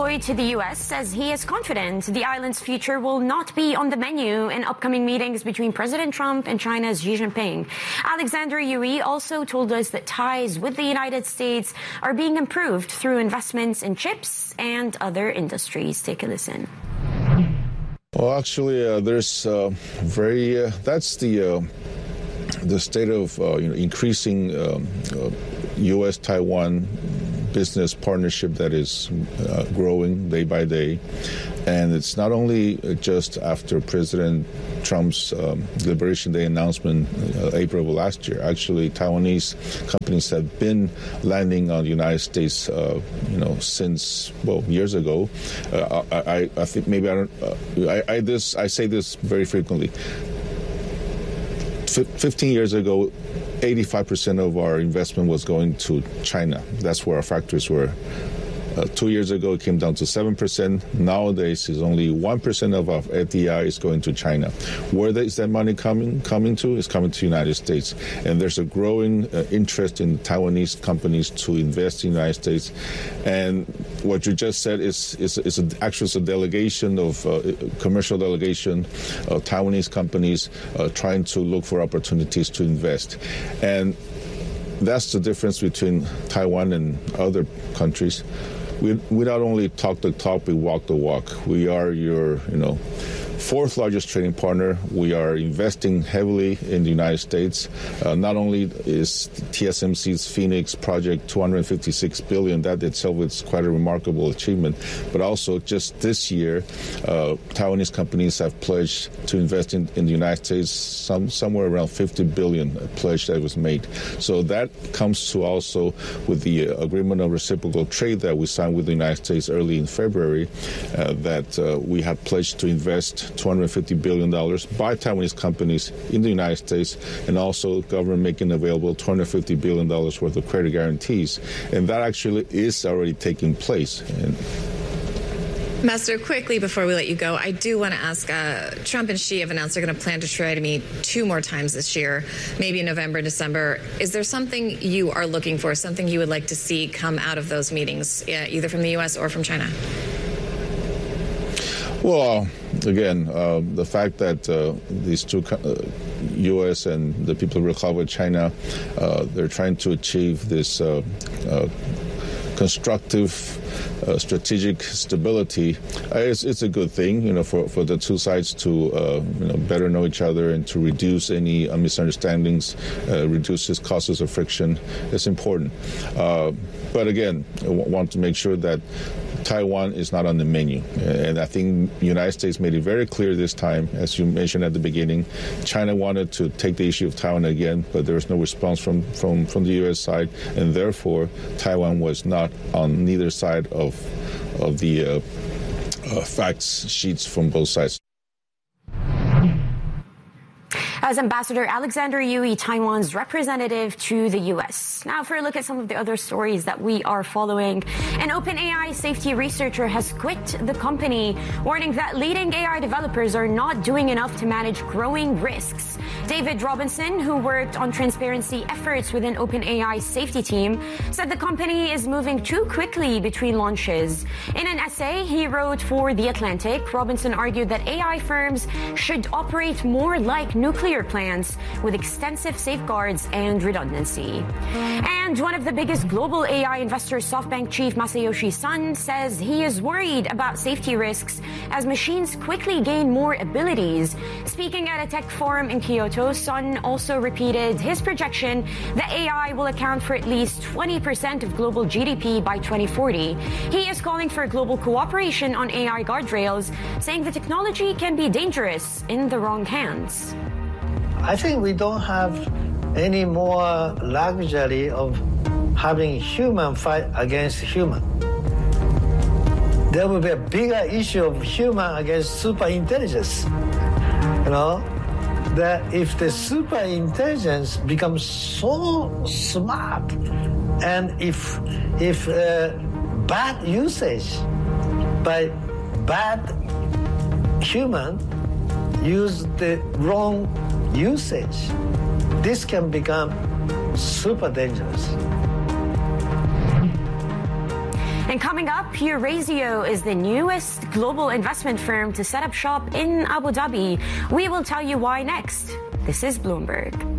envoy to the U.S. says he is confident the island's future will not be on the menu in upcoming meetings between President Trump and China's Xi Jinping. Alexander Yui also told us that ties with the United States are being improved through investments in chips and other industries. Take a listen. Well, actually, there's that's the state of increasing U.S.-Taiwan business partnership that is growing day by day. And it's not only just after President Trump's Liberation Day announcement, April of last year. Actually, Taiwanese companies have been landing on the United States, since years ago. I think maybe I say this very frequently. 15 years ago, 85% of our investment was going to China. That's where our factories were. 2 years ago, it came down to 7%. Nowadays, it's only 1% of our FDI is going to China. Where is that money coming to? It's coming to the United States. And there's a growing interest in Taiwanese companies to invest in the United States. And what you just said is actually a delegation of commercial delegation of Taiwanese companies trying to look for opportunities to invest. And that's the difference between Taiwan and other countries. We not only talk the talk, we walk the walk. We are your, fourth largest trading partner. We are investing heavily in the United States. Not only is TSMC's Phoenix project $256 billion, that itself is quite a remarkable achievement, but also just this year, Taiwanese companies have pledged to invest in the United States somewhere around $50 billion pledge that was made. So that comes to also with the agreement of reciprocal trade that we signed with the United States early in February, that we have pledged to invest $250 billion by Taiwanese companies in the United States, and also government making available $250 billion worth of credit guarantees. And that actually is already taking place. Master, quickly before we let you go, I do want to ask, Trump and Xi have announced they're going to plan to try to meet 2 more times this year, maybe in November, December. Is there something you are looking for, something you would like to see come out of those meetings, either from the U.S. or from China? Well, again, the fact that these two, U.S. and the People's Republic of China, they're trying to achieve this constructive strategic stability, it's a good thing, for the two sides to, better know each other and to reduce any misunderstandings, reduce its causes of friction. It's important. But again, I want to make sure that Taiwan is not on the menu. And I think the United States made it very clear this time, as you mentioned at the beginning. China wanted to take the issue of Taiwan again, but there was no response from the U.S. side, and therefore Taiwan was not on neither side of the facts sheets from both sides. As Ambassador Alexander Yui, Taiwan's representative to the U.S. Now for a look at some of the other stories that we are following. An OpenAI safety researcher has quit the company, warning that leading AI developers are not doing enough to manage growing risks. David Robinson, who worked on transparency efforts within OpenAI's safety team, said the company is moving too quickly between launches. In an essay he wrote for The Atlantic, Robinson argued that AI firms should operate more like nuclear plants with extensive safeguards and redundancy. And one of the biggest global AI investors, SoftBank chief Masayoshi Son, says he is worried about safety risks as machines quickly gain more abilities. Speaking at a tech forum in Kyoto, Son also repeated his projection that AI will account for at least 20% of global GDP by 2040. He is calling for global cooperation on AI guardrails, saying the technology can be dangerous in the wrong hands. I think we don't have any more luxury of having human fight against human. There will be a bigger issue of human against super intelligence. That if the super intelligence becomes so smart, and if bad usage by bad human use the wrong usage, this can become super dangerous. And coming up, Eurazeo is the newest global investment firm to set up shop in Abu Dhabi. We will tell you why next. This is Bloomberg.